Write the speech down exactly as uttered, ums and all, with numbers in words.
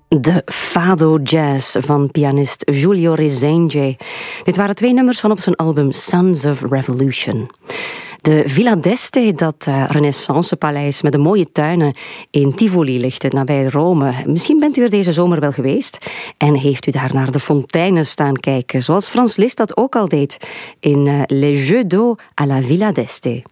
De Fado Jazz van pianist Giulio Resenge. Dit waren twee nummers van op zijn album Sons of Revolution. De Villa d'Este, dat uh, renaissancepaleis met de mooie tuinen in Tivoli ligt, nabij Rome. Misschien bent u er deze zomer wel geweest en heeft u daar naar de fonteinen staan kijken, zoals Frans Liszt dat ook al deed in uh, Les Jeux d'eau à la Villa d'Este.